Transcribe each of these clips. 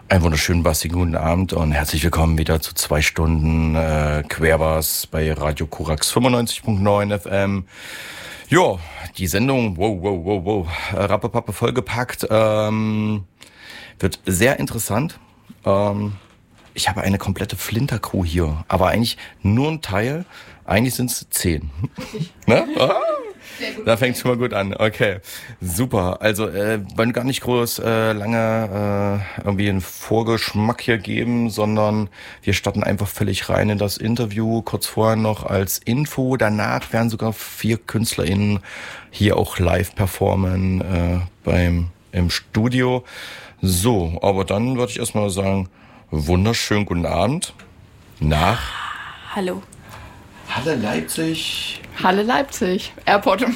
Einen wunderschönen bastigen guten Abend und herzlich willkommen wieder zu 2 Stunden Querbass bei Radio Korax 95.9 FM. Jo, die Sendung, wow, rappepappe vollgepackt, wird sehr interessant. Ich habe eine komplette Flinter-Crew hier, aber eigentlich nur ein Teil. Eigentlich sind es 10. Ne? Da fängt es schon mal gut an. Okay, super. Also wollen gar nicht groß lange irgendwie einen Vorgeschmack hier geben, sondern wir starten einfach völlig rein in das Interview. Kurz vorher noch als Info. Danach werden sogar 4 KünstlerInnen hier auch live performen im Studio. So, aber dann würde ich erstmal sagen, wunderschönen guten Abend nach Hallo. Halle Leipzig. Halle Leipzig, Airport.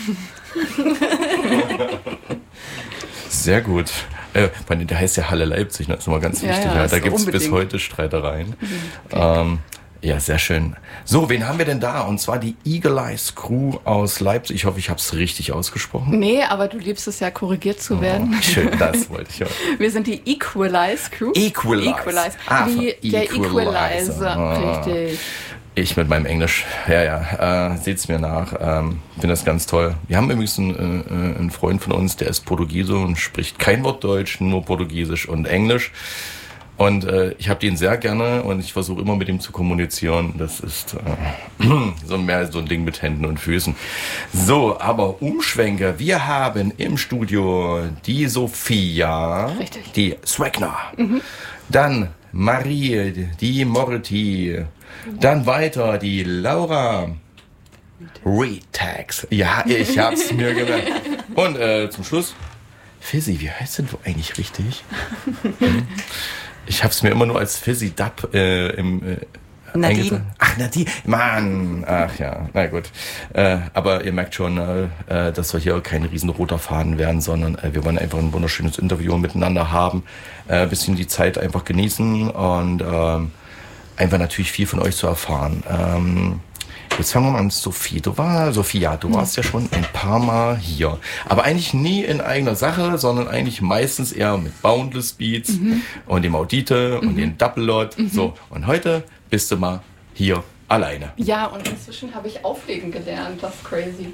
Sehr gut. Der heißt ja Halle Leipzig, ne? Das ist immer ganz wichtig. Ja, da gibt es bis heute Streitereien. Okay. Ja, sehr schön. So, wen haben wir denn da? Und zwar die Eagle Eyes Crew aus Leipzig. Ich hoffe, ich habe es richtig ausgesprochen. Nee, aber du liebst es ja, korrigiert zu werden. Schön, das wollte ich hören. Wir sind die Equalize Crew. Equalize. Wie der Equalizer. Richtig. Ich mit meinem Englisch, seht's mir nach, finde das ganz toll. Wir haben übrigens einen Freund von uns, der ist Portugiese und spricht kein Wort Deutsch, nur Portugiesisch und Englisch. Und ich habe den sehr gerne und ich versuche immer mit ihm zu kommunizieren. Das ist so ein Ding mit Händen und Füßen. So, aber Umschwenker. Wir haben im Studio die Sophia, richtig, die Swagner, dann Marie, die Morty, dann weiter die Laura Retax. Ja, ich hab's mir gemerkt. Und zum Schluss, Fizzy, wie heißt denn du eigentlich richtig? Ich hab's mir immer nur als Fizzy Dub Nadine. Ach, Nadine. Mann. Ach ja, na gut. Aber ihr merkt schon, dass wir hier kein riesen roter Faden werden, sondern wir wollen einfach ein wunderschönes Interview miteinander haben. Ein bisschen die Zeit einfach genießen und einfach natürlich viel von euch zu erfahren. Jetzt fangen wir mal an, Sophia, du warst ja schon ein paar Mal hier. Aber eigentlich nie in eigener Sache, sondern eigentlich meistens eher mit Boundless Beats und dem Audite und dem Double Lot. So, und heute bist du mal hier alleine. Ja, und inzwischen habe ich auflegen gelernt, das ist crazy.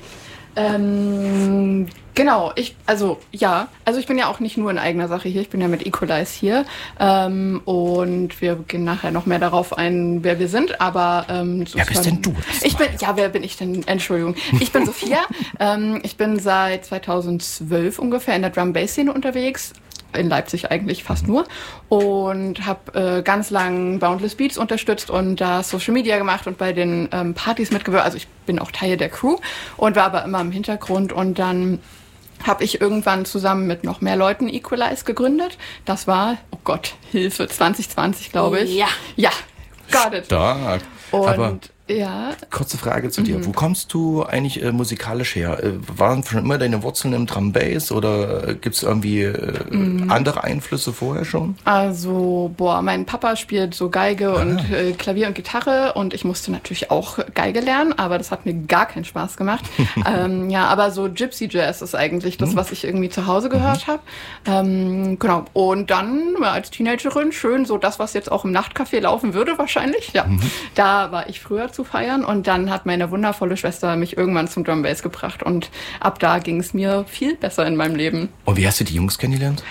Genau, ich bin ja auch nicht nur in eigener Sache hier, ich bin ja mit Equalize hier und wir gehen nachher noch mehr darauf ein, wer wir sind, aber wer bist denn du? Wer bin ich denn? Entschuldigung. Ich bin Sophia, ich bin seit 2012 ungefähr in der Drum-Bass-Szene unterwegs, in Leipzig eigentlich fast nur, und habe ganz lang Boundless Beats unterstützt und da Social Media gemacht und bei den Partys mitgewirkt. Also ich bin auch Teil der Crew und war aber immer im Hintergrund, und dann habe ich irgendwann zusammen mit noch mehr Leuten Equalize gegründet. Das war, oh Gott, Hilfe, 2020, glaube ich. Ja, got it. Stark. Und aber ja. Kurze Frage zu dir. Wo kommst du eigentlich musikalisch her? Waren schon immer deine Wurzeln im Drum Bass oder gibt es irgendwie andere Einflüsse vorher schon? Also, mein Papa spielt so Geige und Klavier und Gitarre, und ich musste natürlich auch Geige lernen, aber das hat mir gar keinen Spaß gemacht. Aber so Gypsy Jazz ist eigentlich das, was ich irgendwie zu Hause gehört habe. Genau. Und dann als Teenagerin schön so das, was jetzt auch im Nachtcafé laufen würde wahrscheinlich. Ja, da war ich früher zu feiern, und dann hat meine wundervolle Schwester mich irgendwann zum Drum Bass gebracht, und ab da ging es mir viel besser in meinem Leben. Und wie hast du die Jungs kennengelernt?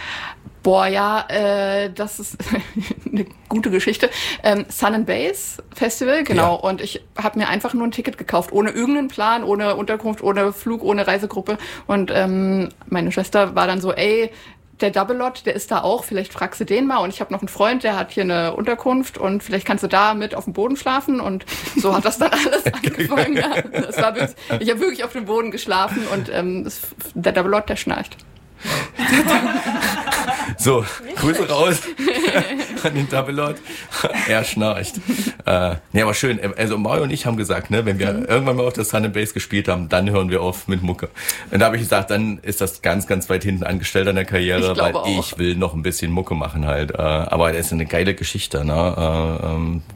Das ist eine gute Geschichte. Sun and Bass Festival, genau. Ja. Und ich habe mir einfach nur ein Ticket gekauft, ohne irgendeinen Plan, ohne Unterkunft, ohne Flug, ohne Reisegruppe. Und meine Schwester war dann so, der Double Lot, der ist da auch, vielleicht fragst du den mal, und ich habe noch einen Freund, der hat hier eine Unterkunft und vielleicht kannst du da mit auf dem Boden schlafen, und so hat das dann alles angefangen. Ja, ich habe wirklich auf dem Boden geschlafen, und der Double Lot, der schnarcht. So, Grüße raus an den Double Lot. Er schnarcht. Aber schön. Also Mario und ich haben gesagt, ne, wenn wir irgendwann mal auf das Sun and Bass gespielt haben, dann hören wir auf mit Mucke. Und da habe ich gesagt, dann ist das ganz, ganz weit hinten angestellt an der Karriere, weil ich will noch ein bisschen Mucke machen halt. Aber das ist eine geile Geschichte, ne?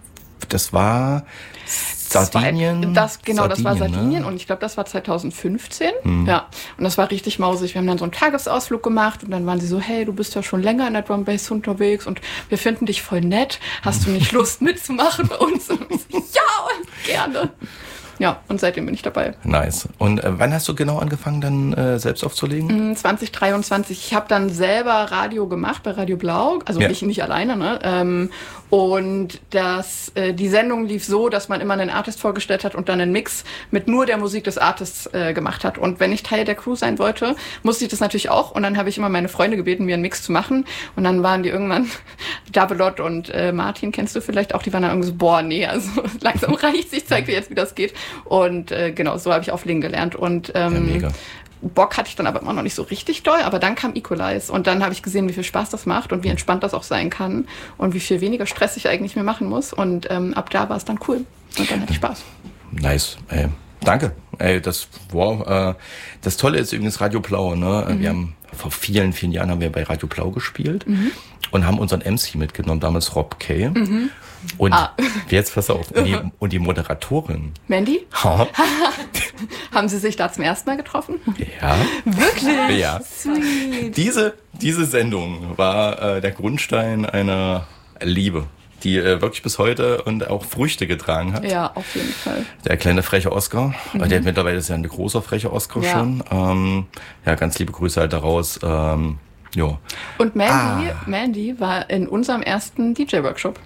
das war Sardinien. Das war Sardinien, ne? Und ich glaube, das war 2015. Ja, und das war richtig mausig. Wir haben dann so einen Tagesausflug gemacht und dann waren sie so, hey, du bist ja schon länger in der Drum Bass unterwegs und wir finden dich voll nett. Hast du nicht Lust mitzumachen bei uns? Und ich so, ja, gerne. Ja, und seitdem bin ich dabei. Nice. Und wann hast du genau angefangen, dann selbst aufzulegen? 2023. Ich habe dann selber Radio gemacht bei Radio Blau, also nicht alleine, ne? Und die Sendung lief so, dass man immer einen Artist vorgestellt hat und dann einen Mix mit nur der Musik des Artists gemacht hat. Und wenn ich Teil der Crew sein wollte, musste ich das natürlich auch. Und dann habe ich immer meine Freunde gebeten, mir einen Mix zu machen. Und dann waren die irgendwann, Davelot und Martin, kennst du vielleicht auch, die waren dann irgendwie so, boah, nee, also langsam reicht's, ich zeig dir jetzt, wie das geht. Und genau, so habe ich auflegen gelernt. Und mega. Bock hatte ich dann aber immer noch nicht so richtig doll, aber dann kam Equalize und dann habe ich gesehen, wie viel Spaß das macht und wie entspannt das auch sein kann und wie viel weniger Stress ich eigentlich mehr machen muss und ab da war es dann cool und dann hatte ich Spaß. Nice, ey. Danke. Ey, das Tolle ist übrigens Radio Blau, ne? Wir haben vor vielen, vielen Jahren haben wir bei Radio Blau gespielt und haben unseren MC mitgenommen, damals Rob Kay. Und jetzt pass auf, und die Moderatorin. Mandy? Haben Sie sich da zum ersten Mal getroffen? Ja. Wirklich? Ja. Sweet. Diese Sendung war der Grundstein einer Liebe, die wirklich bis heute und auch Früchte getragen hat. Ja, auf jeden Fall. Der kleine freche Oscar, der mittlerweile ist ja ein großer frecher Oscar schon. Ja, ganz liebe Grüße halt daraus. Ja. Und Mandy war in unserem ersten DJ-Workshop.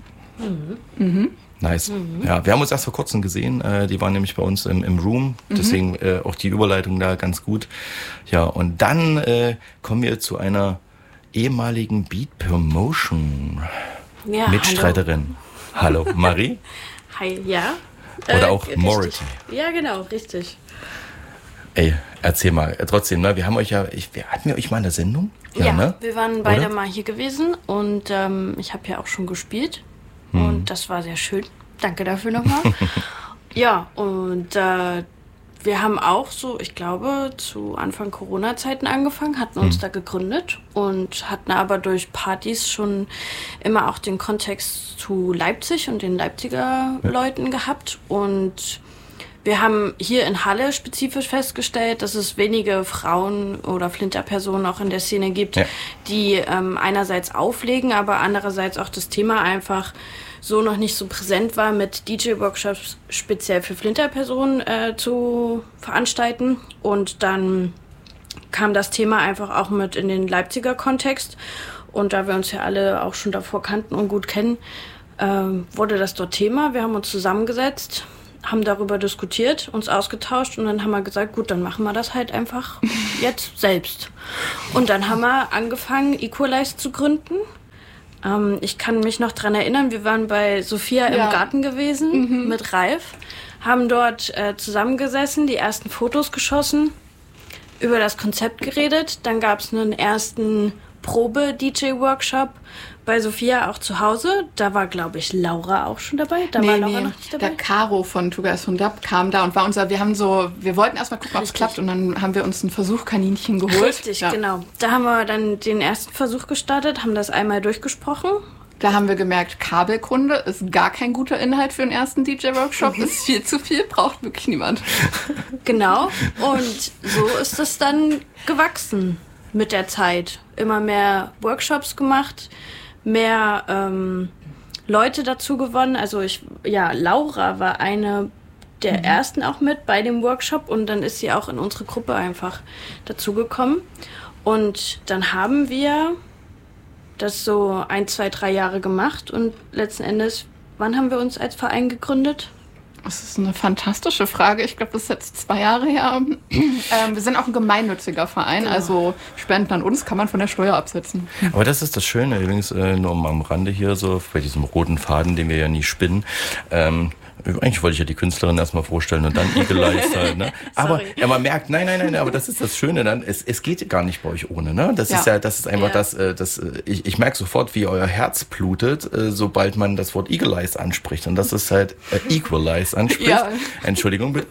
Nice. Ja, wir haben uns erst vor kurzem gesehen. Die waren nämlich bei uns im Room. Deswegen auch die Überleitung da ganz gut. Ja, und dann kommen wir zu einer ehemaligen Beat Promotion Mitstreiterin. Hallo, Marie? Hi, ja. Oder auch richtig. Mority. Ja, genau, richtig. Ey, erzähl mal. Trotzdem, ne? Wir hatten wir euch mal eine Sendung? Ja, ne? Wir waren beide mal hier gewesen und ich habe ja auch schon gespielt. Und das war sehr schön. Danke dafür nochmal. Ja, und wir haben auch so, ich glaube, zu Anfang Corona-Zeiten angefangen, hatten uns da gegründet und hatten aber durch Partys schon immer auch den Kontext zu Leipzig und den Leipziger Leuten gehabt. Und wir haben hier in Halle spezifisch festgestellt, dass es wenige Frauen oder Flinterpersonen auch in der Szene gibt, die einerseits auflegen, aber andererseits auch das Thema einfach so noch nicht so präsent war, mit DJ-Workshops speziell für Flinterpersonen zu veranstalten. Und dann kam das Thema einfach auch mit in den Leipziger Kontext. Und da wir uns ja alle auch schon davor kannten und gut kennen, wurde das dort Thema. Wir haben uns zusammengesetzt, haben darüber diskutiert, uns ausgetauscht und dann haben wir gesagt, gut, dann machen wir das halt einfach jetzt selbst. Und dann haben wir angefangen, Equalize zu gründen. Ich kann mich noch dran erinnern, wir waren bei Sophia im Garten gewesen mit Ralf, haben dort zusammengesessen, die ersten Fotos geschossen, über das Konzept geredet. Dann gab es einen ersten Probe-DJ-Workshop bei Sophia auch zu Hause. Da war, glaube ich, Laura auch schon dabei. Da war Laura noch nicht dabei. Der Caro von Two Guys von Dub kam da und war wir wollten erstmal gucken, ob es klappt und dann haben wir uns ein Versuchkaninchen geholt. Richtig, genau. Da haben wir dann den ersten Versuch gestartet, haben das einmal durchgesprochen. Da haben wir gemerkt, Kabelkunde ist gar kein guter Inhalt für den ersten DJ-Workshop, ist viel zu viel, braucht wirklich niemand. Genau, und so ist es dann gewachsen mit der Zeit. Immer mehr Workshops gemacht, mehr Leute dazu gewonnen. Also Laura war eine der ersten auch mit bei dem Workshop und dann ist sie auch in unsere Gruppe einfach dazugekommen. Und dann haben wir das so 1, 2, 3 Jahre gemacht und letzten Endes, wann haben wir uns als Verein gegründet? Das ist eine fantastische Frage. Ich glaube, das ist jetzt 2 Jahre her. Wir sind auch ein gemeinnütziger Verein, also Spenden an uns kann man von der Steuer absetzen. Aber das ist das Schöne, übrigens nur am Rande hier so, bei diesem roten Faden, den wir ja nie spinnen. Eigentlich wollte ich ja die Künstlerin erstmal vorstellen und dann Equalize halt, ne? Aber man merkt, nein, aber das ist das Schöne dann, es geht gar nicht bei euch ohne, ne? Das ist einfach das, ich merke sofort, wie euer Herz blutet, sobald man das Wort Equalize anspricht und das ist halt Equalize anspricht. Ja. Entschuldigung bitte.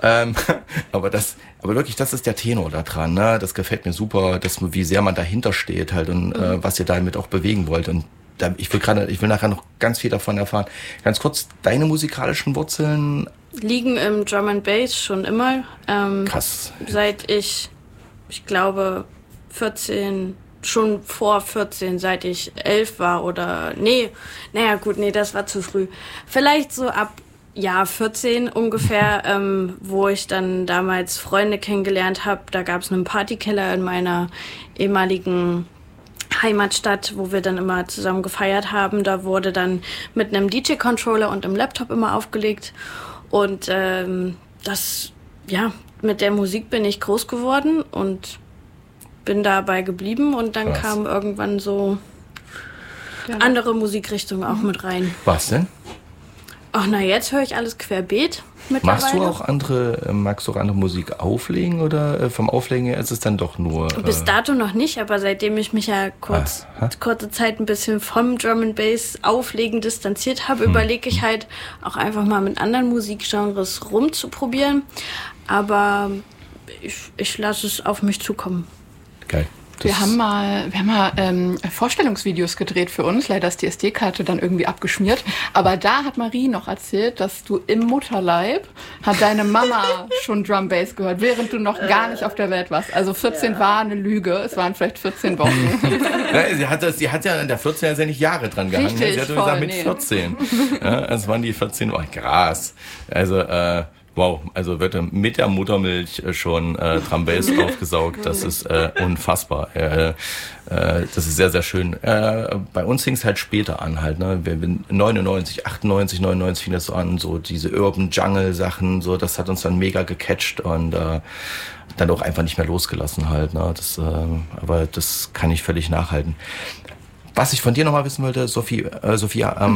Aber wirklich, das ist der Tenor da dran, ne? Das gefällt mir super, wie sehr man dahinter steht halt und was ihr damit auch bewegen wollt und ich will nachher noch ganz viel davon erfahren. Ganz kurz, deine musikalischen Wurzeln? Liegen im Drum and Bass schon immer. Krass. Seit ich glaube, 14, schon vor 14, seit ich 11 war oder, das war zu früh. Vielleicht so ab Jahr 14 ungefähr, wo ich dann damals Freunde kennengelernt habe. Da gab es einen Partykeller in meiner ehemaligen Heimatstadt, wo wir dann immer zusammen gefeiert haben. Da wurde dann mit einem DJ-Controller und einem Laptop immer aufgelegt. Und mit der Musik bin ich groß geworden und bin dabei geblieben. Und dann kam irgendwann so andere Musikrichtungen auch mit rein. Was denn? Ach, jetzt höre ich alles querbeet mittlerweile. Magst du auch andere Musik auflegen oder vom Auflegen her ist es dann doch nur... Bis dato noch nicht, aber seitdem ich mich ja kurze Zeit ein bisschen vom Drum and Bass auflegen distanziert habe, überlege ich halt auch einfach mal mit anderen Musikgenres rumzuprobieren. Aber ich lasse es auf mich zukommen. Geil. Wir haben mal Vorstellungsvideos gedreht für uns. Leider ist die SD-Karte dann irgendwie abgeschmiert. Aber da hat Marie noch erzählt, dass du im Mutterleib hat deine Mama schon Drum Bass gehört, während du noch gar nicht auf der Welt warst. Also 14 war eine Lüge. Es waren vielleicht 14 Wochen. Sie hat ja in der 14 ja nicht Jahre dran gehangen. Richtig, sie hat gesagt, mit 14. Ja, es waren die 14 Wochen. Krass. Also, wow, also wird mit der Muttermilch schon Drum Bass aufgesaugt. Das ist unfassbar. Das ist sehr, sehr schön. Bei uns fing es halt später an halt. Ne? 99, 98, 99 fing das so an. So diese Urban Jungle Sachen, so das hat uns dann mega gecatcht und dann auch einfach nicht mehr losgelassen halt. Ne? Aber das kann ich völlig nachhalten. Was ich von dir nochmal wissen wollte, Sophia,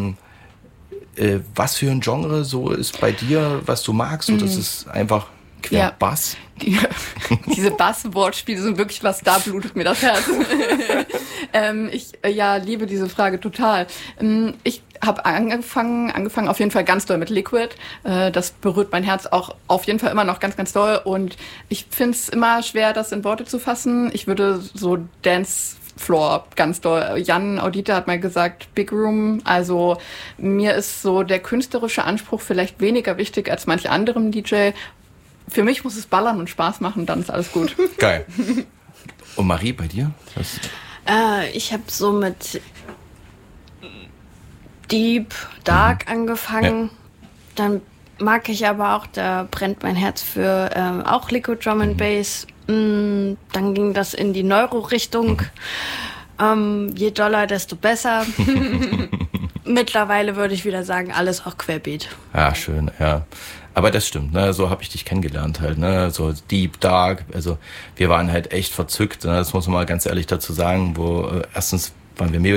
was für ein Genre so ist bei dir, was du magst? So, das ist einfach Bass? Diese Bass-Wortspiele sind wirklich was, da blutet mir das Herz. Ich liebe diese Frage total. Ich habe angefangen auf jeden Fall ganz doll mit Liquid. Das berührt mein Herz auch auf jeden Fall immer noch ganz, ganz doll. Und ich finde es immer schwer, das in Worte zu fassen. Ich würde so Dancefloor ganz doll. Jan Audita hat mal gesagt, Big Room. Also mir ist so der künstlerische Anspruch vielleicht weniger wichtig als manch anderem DJ. Für mich muss es ballern und Spaß machen, dann ist alles gut. Geil. Und Marie, bei dir? Ich habe so mit Deep, Dark angefangen. Ja. Dann mag ich aber auch, da brennt mein Herz für auch Liquid Drum and Bass. Dann ging das in die Neuro-Richtung. Je doller, desto besser. Mittlerweile würde ich wieder sagen, alles auch querbeet. Ja, schön, ja. Aber das stimmt, ne? So habe ich dich kennengelernt halt, ne? So Deep, Dark, also wir waren halt echt verzückt, ne? Das muss man mal ganz ehrlich dazu sagen, erstens waren wir mega